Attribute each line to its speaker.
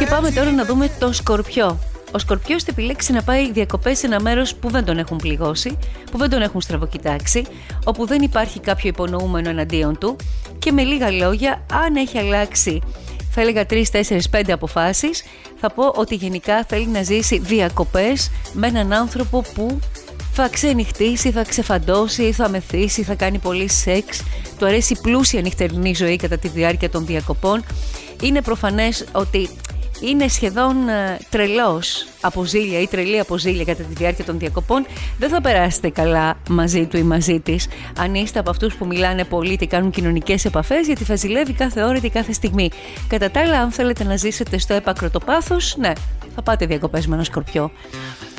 Speaker 1: Και πάμε τώρα να δούμε το Σκορπιό. Ο Σκορπιός θα επιλέξει να πάει διακοπές σε ένα μέρος που δεν τον έχουν πληγώσει, που δεν τον έχουν στραβοκοιτάξει, όπου δεν υπάρχει κάποιο υπονοούμενο εναντίον του και με λίγα λόγια, αν έχει αλλάξει, θα έλεγα 3, 4, 5 αποφάσεις, θα πω ότι γενικά θέλει να ζήσει διακοπές με έναν άνθρωπο που θα ξενυχτήσει, θα ξεφαντώσει, θα μεθύσει, θα κάνει πολύ σεξ, του αρέσει πλούσια νυχτερινή ζωή κατά τη διάρκεια των διακοπών. Είναι προφανές ότι είναι σχεδόν τρελός από ζήλια ή τρελή από ζήλια κατά τη διάρκεια των διακοπών. Δεν θα περάσετε καλά μαζί του ή μαζί της αν είστε από αυτούς που μιλάνε πολύ και κάνουν κοινωνικές επαφές, γιατί θα ζηλεύει κάθε ώρα και κάθε στιγμή. Κατά τα άλλα, αν θέλετε να ζήσετε στο έπακρο το πάθος, ναι, θα πάτε διακοπές με ένα Σκορπιό.